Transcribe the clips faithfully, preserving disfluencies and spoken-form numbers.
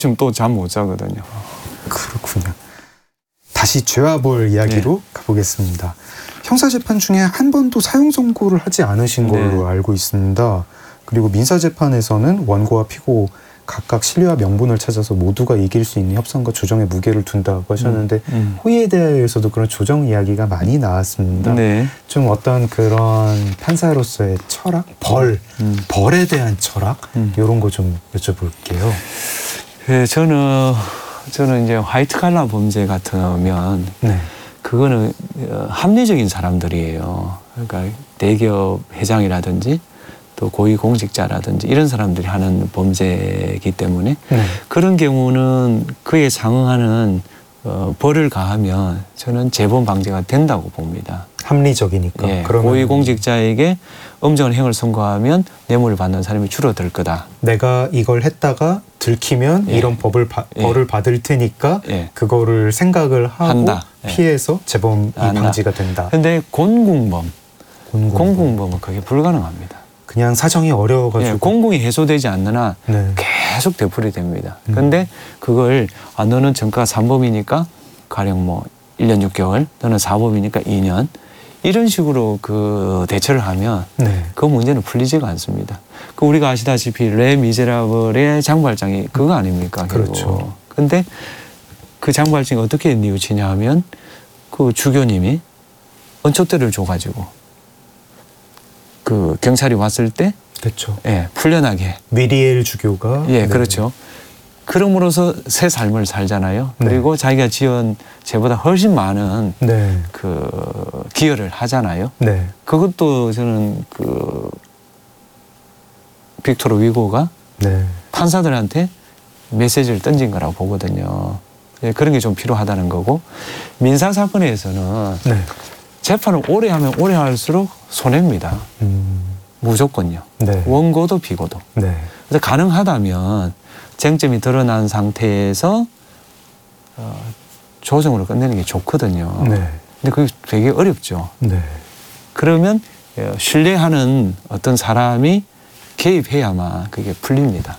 지금 또 잠 못 자거든요. 그렇군요. 다시 죄와 벌 이야기로 네. 가보겠습니다. 형사재판 중에 한 번도 사형 선고를 하지 않으신 걸로 네. 알고 있습니다. 그리고 민사재판에서는 원고와 피고 각각 신뢰와 명분을 찾아서 모두가 이길 수 있는 협상과 조정에 무게를 둔다고 하셨는데 음, 음. 호의에 대해서도 그런 조정 이야기가 많이 나왔습니다. 네. 좀 어떤 그런 판사로서의 철학, 벌, 음. 벌에 대한 철학 음. 이런 거 좀 여쭤볼게요. 네, 저는 저는 이제 화이트 칼라 범죄 같으면 네. 그거는 합리적인 사람들이에요. 그러니까 대기업 회장이라든지 또 고위공직자라든지 이런 사람들이 하는 범죄이기 때문에 네. 그런 경우는 그에 상응하는 어, 벌을 가하면 저는 재범 방지가 된다고 봅니다. 합리적이니까. 예, 그러면... 고위공직자에게 엄정한 행을 선고하면 뇌물을 받는 사람이 줄어들 거다. 내가 이걸 했다가 들키면 예. 이런 법을 바, 예. 벌을 받을 테니까 예. 그거를 생각을 하고 한다. 피해서 재범이 한다. 방지가 된다. 그런데 곤궁범, 곤궁범. 곤궁범은 그게 불가능합니다. 그냥 사정이 어려워가지고. 예, 공궁이 해소되지 않는 한 네. 계속 되풀이 됩니다. 그런데 음. 그걸 아, 너는 전과 삼 범이니까 가령 뭐 일 년 육 개월, 너는 사 범이니까 이 년 이런 식으로 그 대처를 하면 네. 그 문제는 풀리지가 않습니다. 그 우리가 아시다시피 레 미제라블의 장부할장이 그거 아닙니까? 그렇죠. 그런데 그 장부할장이 어떻게 뉘우치냐 하면 그 주교님이 언촉대를 줘가지고 그 경찰이 왔을 때 그렇죠. 예, 풀려나게. 미리엘 주교가. 예, 네. 그렇죠. 그럼으로써 새 삶을 살잖아요. 네. 그리고 자기가 지은 죄보다 훨씬 많은 네. 그 기여를 하잖아요. 네. 그것도 저는 그 빅토르 위고가 네. 판사들한테 메시지를 던진 거라고 보거든요. 예, 그런 게 좀 필요하다는 거고 민사 사건에서는 네. 재판을 오래 하면 오래 할수록 손해입니다. 음. 무조건요. 네. 원고도 피고도. 네. 그래서 가능하다면 쟁점이 드러난 상태에서 어, 조정으로 끝내는 게 좋거든요. 네. 근데 그게 되게 어렵죠. 네. 그러면 신뢰하는 어떤 사람이 개입해야만 그게 풀립니다.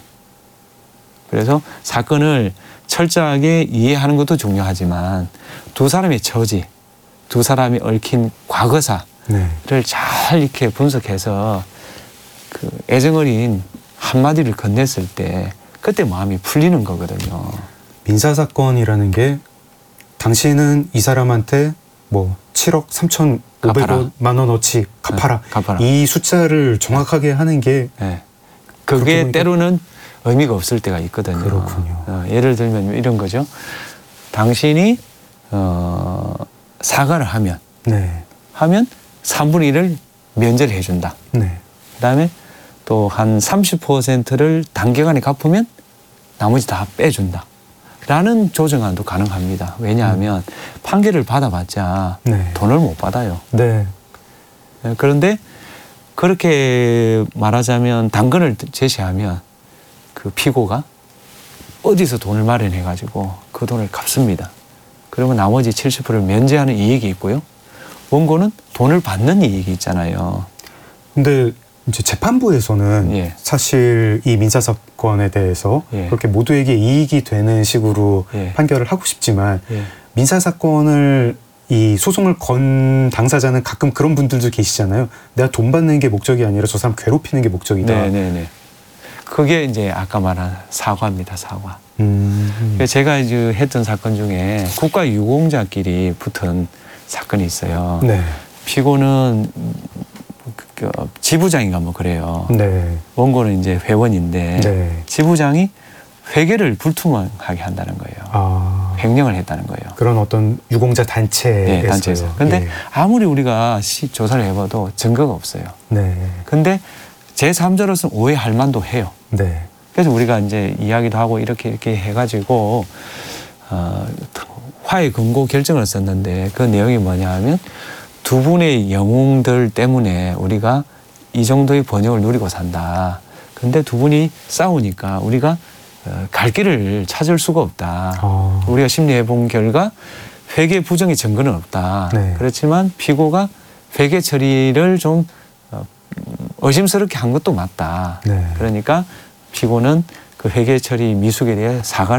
그래서 사건을 철저하게 이해하는 것도 중요하지만 두 사람의 처지, 두 사람이 얽힌 과거사를 네. 잘 이렇게 분석해서 그 애정어린 한마디를 건넸을 때 그때 마음이 풀리는 거거든요. 민사사건이라는 게 당신은 이 사람한테 뭐 칠억 삼천오백만 원어치 갚아라. 네, 갚아라. 이 숫자를 정확하게 하는 게 네. 그게 때로는 의미가 없을 때가 있거든요. 그렇군요. 어, 예를 들면 이런 거죠. 당신이 어, 사과를 하면 네. 하면 삼분의 일을 면제를 해준다. 네. 그다음에 또 한 삼십 퍼센트를 단기간에 갚으면 나머지 다 빼준다. 라는 조정안도 가능합니다. 왜냐하면 음. 판결을 받아봤자 네. 돈을 못 받아요. 네. 그런데 그렇게 말하자면 당근을 제시하면 그 피고가 어디서 돈을 마련해가지고 그 돈을 갚습니다. 그러면 나머지 칠십 퍼센트를 면제하는 이익이 있고요. 원고는 돈을 받는 이익이 있잖아요. 근데 이제 재판부에서는 예. 사실 이 민사사건에 대해서 예. 그렇게 모두에게 이익이 되는 식으로 예. 판결을 하고 싶지만 예. 민사사건을 이 소송을 건 당사자는 가끔 그런 분들도 계시잖아요. 내가 돈 받는 게 목적이 아니라 저 사람 괴롭히는 게 목적이다. 네네네. 그게 이제 아까 말한 사과입니다. 사과. 음. 제가 이제 했던 사건 중에 국가 유공자끼리 붙은 사건이 있어요. 네. 피고는 그 지부장인가 뭐 그래요. 네. 원고는 이제 회원인데 네. 지부장이 회계를 불투명하게 한다는 거예요. 아. 횡령을 했다는 거예요. 그런 어떤 유공자 단체에서요. 네, 단체에서. 근데 예. 아무리 우리가 시, 조사를 해봐도 증거가 없어요. 네. 근데 제삼자로서는 오해할 만도 해요. 네. 그래서 우리가 이제 이야기도 하고 이렇게 이렇게 해가지고 어, 화해 금고 결정을 썼는데 그 내용이 뭐냐 하면 두 분의 영웅들 때문에 우리가 이 정도의 번영을 누리고 산다. 근데 두 분이 싸우니까 우리가 갈 길을 찾을 수가 없다. 어. 우리가 심리해 본 결과 회계 부정의 증거는 없다. 네. 그렇지만 피고가 회계 처리를 좀 의심스럽게 한 것도 맞다. 네. 그러니까 피고는 그 회계 처리 미숙에 대해 사과를